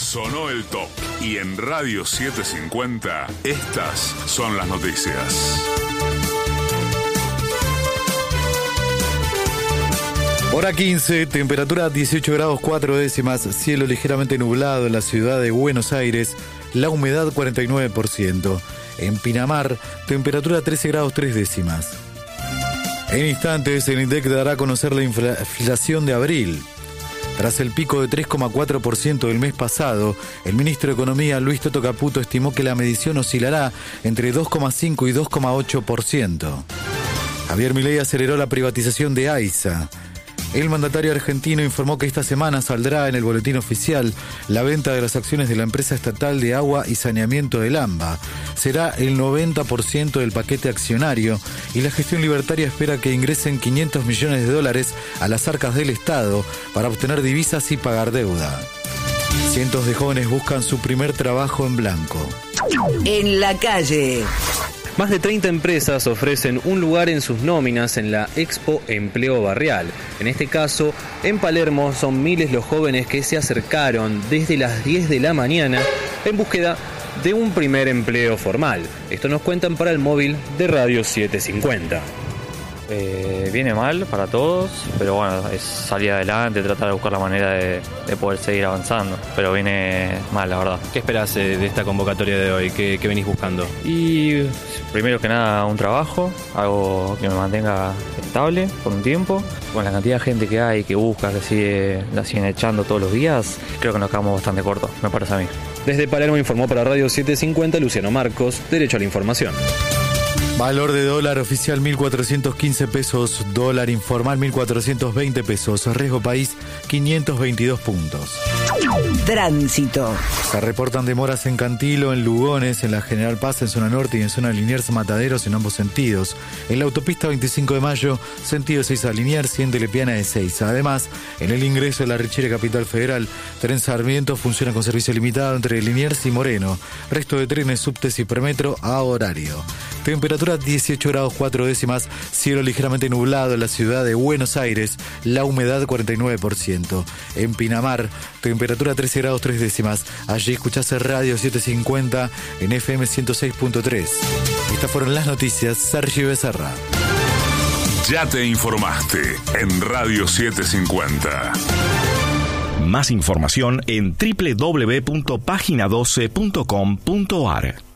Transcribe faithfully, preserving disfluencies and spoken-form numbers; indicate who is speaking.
Speaker 1: Sonó el top y en Radio setecientos cincuenta estas son las noticias.
Speaker 2: Hora quince, temperatura dieciocho grados cuatro décimas, cielo ligeramente nublado en la ciudad de Buenos Aires, la humedad cuarenta y nueve por ciento. En Pinamar, temperatura trece grados tres décimas. En instantes, el INDEC dará a conocer la inflación de abril. Tras el pico de tres coma cuatro por ciento del mes pasado, el ministro de Economía, Luis Toto Caputo, estimó que la medición oscilará entre dos coma cinco y dos coma ocho por ciento. Javier Milei aceleró la privatización de AISA. El mandatario argentino informó que esta semana saldrá en el boletín oficial la venta de las acciones de la empresa estatal de agua y saneamiento del AMBA. Será el noventa por ciento del paquete accionario y la gestión libertaria espera que ingresen quinientos millones de dólares a las arcas del Estado para obtener divisas y pagar deuda. Cientos de jóvenes buscan su primer trabajo en blanco.
Speaker 3: En la calle.
Speaker 4: Más de treinta empresas ofrecen un lugar en sus nóminas en la Expo Empleo Barrial. En este caso, en Palermo son miles los jóvenes que se acercaron desde las diez de la mañana en búsqueda de un primer empleo formal. Esto nos cuentan para el móvil de Radio setecientos cincuenta.
Speaker 5: Eh, viene mal para todos, pero bueno, es salir adelante, tratar de buscar la manera de, de poder seguir avanzando, pero viene mal, la verdad.
Speaker 4: ¿Qué esperás eh, de esta convocatoria de hoy? ¿Qué, qué venís buscando?
Speaker 5: Y primero que nada un trabajo, algo que me mantenga estable por un tiempo. Con la cantidad de gente que hay, que busca, que sigue, la siguen echando todos los días, creo que nos quedamos bastante cortos, me parece a mí.
Speaker 4: Desde Palermo informó para Radio setecientos cincuenta Luciano Marcos, Derecho a la Información.
Speaker 2: Valor de dólar oficial mil cuatrocientos quince pesos, dólar informal mil cuatrocientos veinte pesos, riesgo país quinientos veintidós puntos.
Speaker 3: Tránsito.
Speaker 2: Se reportan demoras en Cantilo, en Lugones, en la General Paz, en zona norte y en zona Liniers Mataderos en ambos sentidos. En la autopista veinticinco de mayo, sentido Ezeiza Liniers y en Telepiana de Ezeiza. Además, en el ingreso de la Richere Capital Federal, Tren Sarmiento funciona con servicio limitado entre Liniers y Moreno. Resto de trenes, subtes y premetro a horario. Temperatura dieciocho grados cuatro décimas, cielo ligeramente nublado en la ciudad de Buenos Aires, la humedad cuarenta y nueve por ciento. En Pinamar, temperatura trece grados tres décimas. Allí escuchás Radio setecientos cincuenta en F M ciento seis punto tres. Estas fueron las noticias. Sergio Becerra.
Speaker 1: Ya te informaste en Radio setecientos cincuenta.
Speaker 6: Más información en doble u doble u doble u punto página doce punto com punto a r.